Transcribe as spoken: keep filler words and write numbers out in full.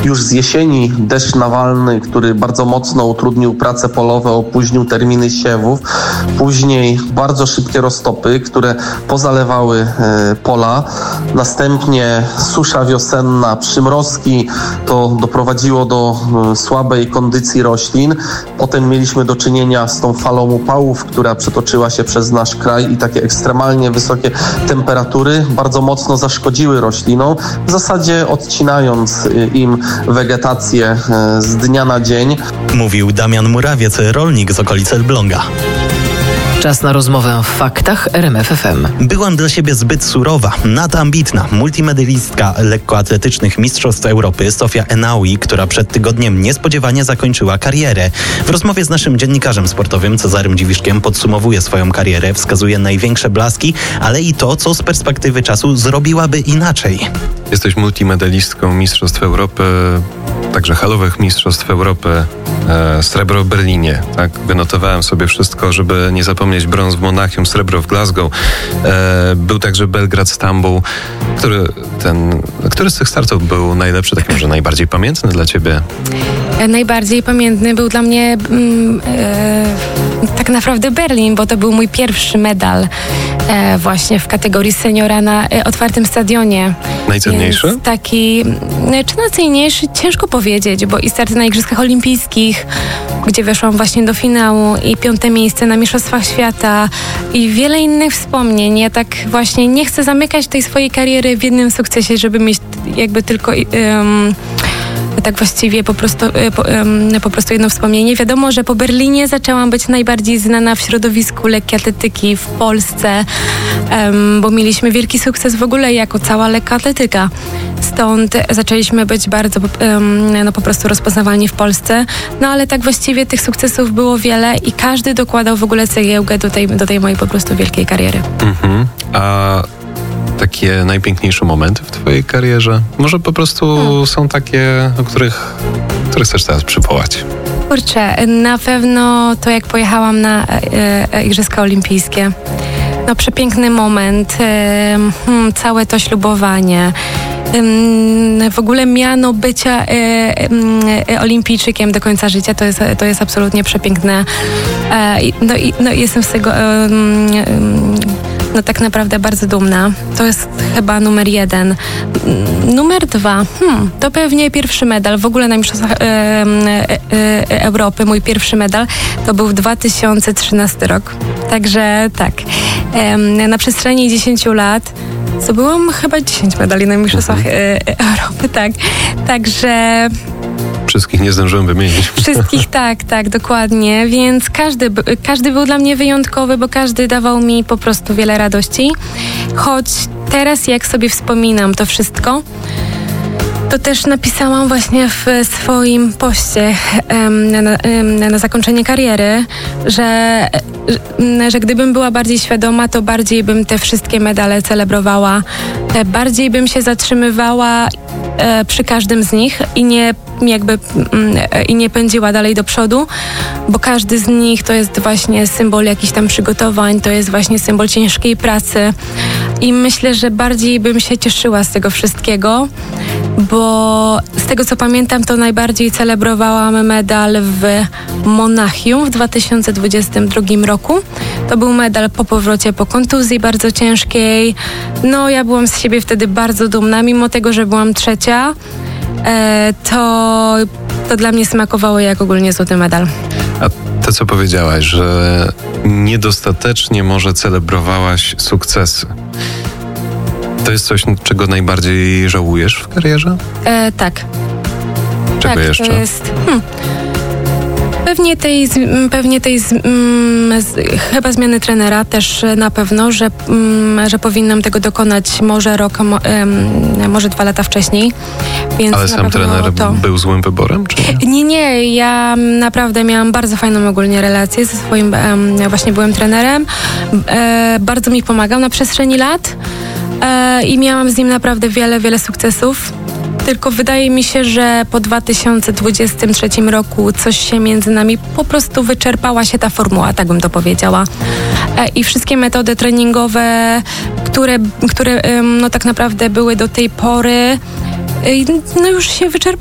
już z jesieni deszcz nawalny, który bardzo mocno utrudnił prace polowe, opóźnił terminy siewów. Później bardzo szybkie roztopy, które pozalewały e, pola. Następnie susza wiosenna, przymrozki. To doprowadziło do e, słabej kondycji roślin. Potem mieliśmy do czynienia z tą falą upałów, która przetoczyła się przez nasz kraj i takie ekstremalnie wysokie temperatury bardzo mocno zaszkodziły roślinom, w zasadzie odcinając im wegetację z dnia na dzień. Mówił Damian Murawiec, rolnik z okolic Elbląga. Czas na rozmowę w faktach R M F F M. Byłam dla siebie zbyt surowa, nadambitna. Multimedalistka lekkoatletycznych Mistrzostw Europy Sofia Enaui, która przed tygodniem niespodziewanie zakończyła karierę. W rozmowie z naszym dziennikarzem sportowym Cezarym Dziwiszkiem podsumowuje swoją karierę, wskazuje największe blaski, ale i to, co z perspektywy czasu zrobiłaby inaczej. Jesteś multimedalistką Mistrzostw Europy, także halowych Mistrzostw Europy, e, srebro w Berlinie. Tak? Wynotowałem sobie wszystko, żeby nie zapomnieć: brąz w Monachium, srebro w Glasgow. E, był także Belgrad, Stambuł. Który, ten, który z tych startów był najlepszy, taki może najbardziej pamiętny dla ciebie? Najbardziej pamiętny był dla mnie mm, e, tak naprawdę Berlin, bo to był mój pierwszy medal e, właśnie w kategorii seniora na e, otwartym stadionie. Najcenniejszy? Więc taki, czy najcenniejszy? Ciężko powiedzieć, bo i starty na Igrzyskach Olimpijskich, gdzie weszłam właśnie do finału, i piąte miejsce na Mistrzostwach Świata i wiele innych wspomnień. Ja tak właśnie nie chcę zamykać tej swojej kariery w jednym sukcesie, żeby mieć jakby tylko... Um, tak właściwie po prostu, po, po prostu jedno wspomnienie. Wiadomo, że po Berlinie zaczęłam być najbardziej znana w środowisku lekkiej atletyki w Polsce, um, bo mieliśmy wielki sukces w ogóle jako cała lekka atletyka. Stąd zaczęliśmy być bardzo um, no, po prostu rozpoznawalni w Polsce. No ale tak właściwie tych sukcesów było wiele i każdy dokładał w ogóle cegiełkę do tej, do tej mojej po prostu wielkiej kariery. Mhm. A takie najpiękniejsze momenty w twojej karierze? Może po prostu hmm. są takie, o których, których chcesz teraz przywołać? Kurczę, na pewno to, jak pojechałam na e, e, Igrzyska Olimpijskie. No, przepiękny moment, e, hmm, całe to ślubowanie. W ogóle miano bycia e, e, olimpijczykiem do końca życia, to jest, to jest absolutnie przepiękne. E, no, i, no jestem z tego e, no tak naprawdę bardzo dumna. To jest chyba numer jeden. Numer dwa, hmm, to pewnie pierwszy medal w ogóle na Mistrzostwach e, e, e, Europy. Mój pierwszy medal to był dwa tysiące trzynasty rok. Także tak, e, na przestrzeni dziesięciu lat zdobyłam chyba dziesięć medali na Mistrzostwach mhm. Europy, tak. Także... Wszystkich nie zdążyłem wymienić. Wszystkich, tak, tak, dokładnie. Więc każdy, każdy był dla mnie wyjątkowy, bo każdy dawał mi po prostu wiele radości. Choć teraz, jak sobie wspominam to wszystko, to też napisałam właśnie w swoim poście um, na, na, na zakończenie kariery, że, że gdybym była bardziej świadoma, to bardziej bym te wszystkie medale celebrowała. Bardziej bym się zatrzymywała e, przy każdym z nich i nie jakby e, i nie pędziła dalej do przodu, bo każdy z nich to jest właśnie symbol jakichś tam przygotowań, to jest właśnie symbol ciężkiej pracy i myślę, że bardziej bym się cieszyła z tego wszystkiego, bo z tego co pamiętam, to najbardziej celebrowałam medal w Monachium w dwa tysiące dwudziestym drugim roku. To był medal po powrocie po kontuzji bardzo ciężkiej. No ja byłam z siebie wtedy bardzo dumna, mimo tego, że byłam trzecia, e, to, to dla mnie smakowało jak ogólnie złoty medal. A to, co powiedziałaś, że niedostatecznie może celebrowałaś sukcesy. To jest coś, czego najbardziej żałujesz w karierze? E, tak. Czego tak, jeszcze? To jest, hmm. Pewnie tej, pewnie tej z, z, chyba zmiany trenera też na pewno, że, że powinnam tego dokonać może rok, mo, może dwa lata wcześniej. Więc ale sam trener to... był złym wyborem? Czy nie? nie, nie. Ja naprawdę miałam bardzo fajną ogólnie relację ze swoim, właśnie byłem trenerem. Bardzo mi pomagał na przestrzeni lat i miałam z nim naprawdę wiele, wiele sukcesów. Tylko wydaje mi się, że po dwa tysiące dwudziestym trzecim roku coś się między nami po prostu wyczerpała się ta formuła, tak bym to powiedziała. I wszystkie metody treningowe, które, które no tak naprawdę były do tej pory, no już się wyczerpały.